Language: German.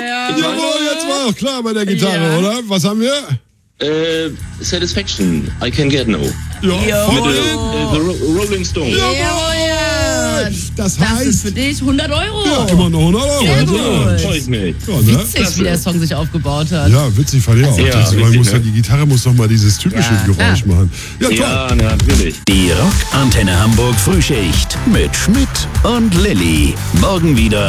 Ja. Jawohl, jetzt war auch klar bei der Gitarre, oder? Was haben wir? Satisfaction, I Can Get No. Ja, Mit voll. The Rolling Stones. Jawohl. Das Das ist heißt, für dich 100 Euro. ja, immer noch 100 Euro. Sehr Also, gut. Freut mich. ja, ne? Witzig, wie der Song sich aufgebaut hat. Ja, witzig fand ich auch. Ja, Das, man richtig, muss ne? die Gitarre muss doch mal dieses typische Ja, Geräusch klar. machen. Ja, toll. Ja, natürlich. Die Rock Antenne Hamburg Frühschicht mit Schmidt und Lilly. Morgen wieder